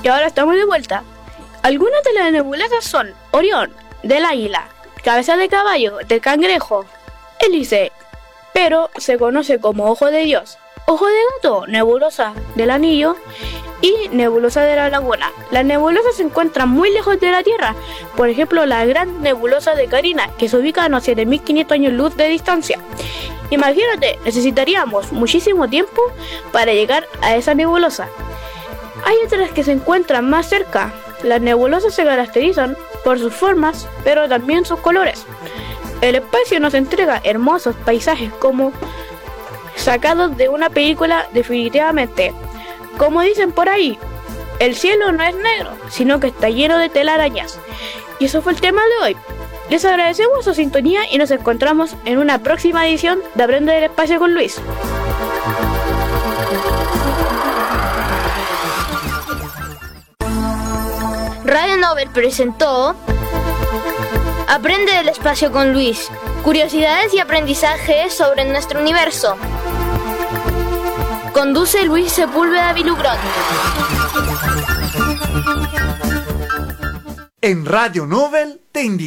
Y ahora estamos de vuelta. Algunas de las nebulosas son Orión, del águila, Cabeza de caballo, del cangrejo, Hélice, pero se conoce como Ojo de Dios, Ojo de gato, nebulosa del anillo y nebulosa de la laguna. Las nebulosas se encuentran muy lejos de la Tierra, por ejemplo la gran nebulosa de Carina, que se ubica a unos 7.500 años luz de distancia. Imagínate, necesitaríamos muchísimo tiempo para llegar a esa nebulosa. Hay otras que se encuentran más cerca. Las nebulosas se caracterizan por sus formas, pero también sus colores. El espacio nos entrega hermosos paisajes como sacados de una película definitivamente. Como dicen por ahí, el cielo no es negro, sino que está lleno de telarañas. Y eso fue el tema de hoy. Les agradecemos su sintonía y nos encontramos en una próxima edición de Aprende del Espacio con Luis. Radio Nobel presentó Aprende del Espacio con Luis. Curiosidades y aprendizajes sobre nuestro universo. Conduce Luis Sepúlveda Vilugrón. En Radio Nobel te invitamos.